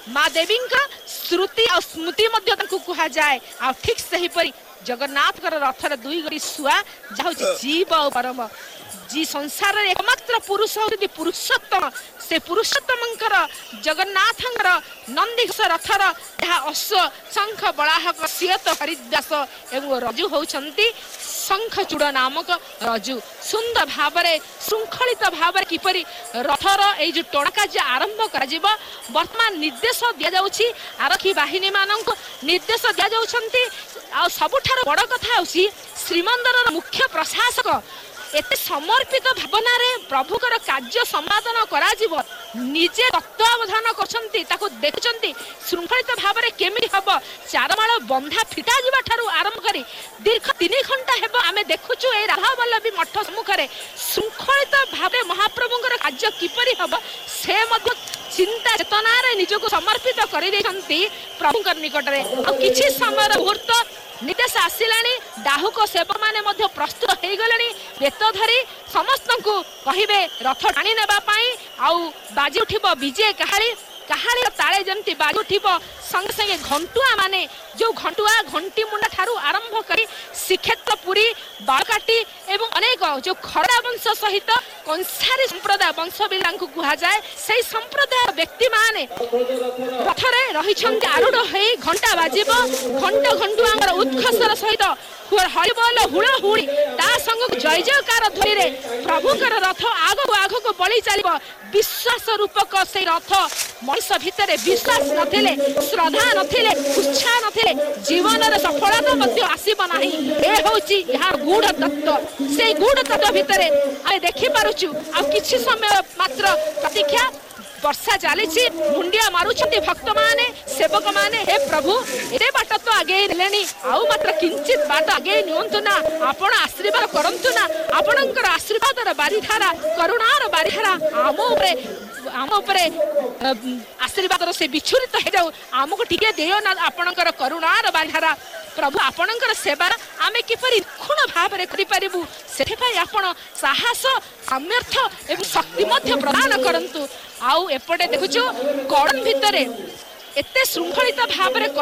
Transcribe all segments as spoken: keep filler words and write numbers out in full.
माँ देवी श्रुति और स्मृति कह जाए आ ठीक सही परी जगन्नाथ रथर दुई गोटी शुआ जहाँ जीव और परम जी संसार एकमात्र पुरुष होती पुरुषोत्तम से पुरुषोत्तम जगन्नाथ नंदी रथर जहाँ अश्व शंख बलाहक श्वेत हरिदास एवं रजु होती शंखचूड़ नामक रजु सुंदर भाव श्रृंखलित भाव किपरि रथर ये जो टणा कार्य आरंभ कर वर्तमान निर्देश दि जाउछि आरक्षी बाहिनी मानक निर्देश दि जाउछन्ति आ सबुठार बड़ कथा होछि श्रीमंदिर मुख्य प्रशासक एते समर्पित भावना रे प्रभुकर कार्य संपादन करा जीव निजे तत्वावधान करछन्ति ताको देखछन्ति श्रृंखलित भाव रे केमि हबो चारमाळ बंधा फिटा जीवा ठारू आरंभ करी दीर्घ तीन घंटा हेबो आमे देखुछु ए राधावल्लभी मठ सम्मुख रे श्रृंखलित भाव महाप्रभुकर कार्य किपरि हबो से मध्य चिंता चेतना रे निजको समर्पित करि दैछन्ति प्रभुकर निकट रे आ किछि समय मुहूर्त निर्देश आसिलानी डाहुक सेवक माने मध्य प्रस्तुत हो गले बेत धरी समस्त को कहे रथ टाणी नेबा पाई आउ बाजी उठिब विजय कहाली कहाली ताले जमती बाजी उठिब संगे संगे घंटुआ माने जो घंटुआ घंटी मुंडा ठारू आरंभ करी श्रीक्षेत्र पुरी बालकाटी एवं अनेक जो खरड़ा वंश सहित कंसारी संप्रदाय वंश बिला कह जाए से संप्रदाय व्यक्ति माने रथरे रही आरूढ़ हो घंटा बाजिब घंट घंटुआ उत्कर्षर सहित हरिबोल हुड़ हुड़ी ता संग जय जयकार ध्वनि प्रभुकर रथ आगो आगो को बड़ी चलो विश्वास रूपक से रथ मनीष भितर विश्वास नथिले श्रद्धा नथिले उत्साह नथिले जीवन सफलता आसब ना ए होची यार गूढ़ तत्व से गूढ़ तत्व भितर आम देखी पारुचु आ किछि समय मात्र प्रतीक्षा वर्षा चली मुंडिया मारुछंती भक्त माने सेवक माने हे प्रभु एते बाट तो आगे नेलेनी आउ मात्र किंचित बाट आगे नियंतु ना आपण आशीर्वाद करंतु ना आपणकर आशीर्वादर बारिधारा करुणार बारिधारा आम उपरे आम उपरे आशीर्वादर से विचुरित हो जाऊ आमको टिके देयो ना आपणकर करुणार बारिधारा प्रभु आपणकर सेवा आमे किपरि खुण भाव रे करि परिबु सेठे पई आपण साहस सामर्थ्य एवं शक्ति मध्य प्रदान करंतु आउ एपटे देखुछु कड़न भितरे एते श्रृंखलित भाव में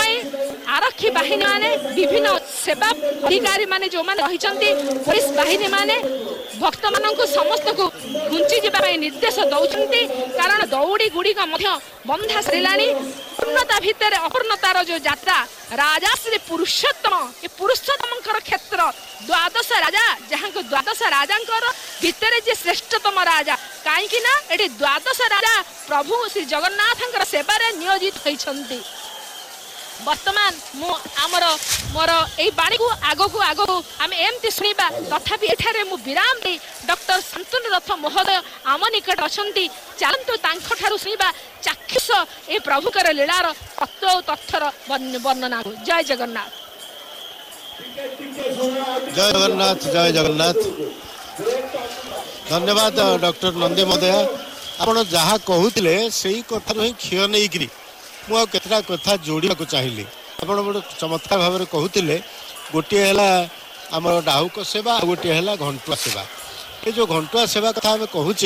आरक्षी बाहिनी माने विभिन्न सेवा अधिकारी माने जो माने रहिचंती पुलिस बाहिनी माने भक्त मानक समस्त को घुंची जीवा निर्देश दौरान कारण दौड़ी गुड़िक बंधा सरिलानी पूर्णता भितर अपूर्णतार जो यात्रा राजा श्री पुरुषोत्तम ये पुरुषोत्तम क्षेत्र द्वादश राजा जहाँ को द्वादश राजा भितर जे श्रेष्ठतम राजा कहीं ना ये द्वादश राजा प्रभु श्री जगन्नाथ सेवारे नियोजित होती वर्तमान मु आमर मोर ए बाणी को आग को आग को आम एमती शुणा तथापि एठारे मु विराम दे डॉक्टर शांतनु रथ महोदय आम निकट अच्छा चलतु तांठारु शुणा चाक्षुष ए प्रभुकर लीलार तत्व तथ्यर वर्णना को जय जगन्नाथ जय जगन्नाथ जय जगन्नाथ धन्यवाद डॉक्टर नंदी महोदय आपण जहाँ कहते से कथार ही क्षय नहीं मुझे केतटा कथा जोड़ा चाहिए आप बड़े चमत्कार भाव में कहते गोटे है आम डाहुक सेवा गोटे है घंटुआ सेवा ये जो घंटुआ सेवा कथा आम कहूँ